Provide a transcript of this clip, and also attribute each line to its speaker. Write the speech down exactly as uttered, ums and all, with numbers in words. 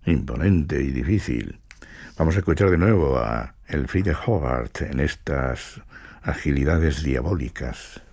Speaker 1: imponente y difícil. Vamos a escuchar de nuevo a Elfriede Håvard en estas agilidades diabólicas.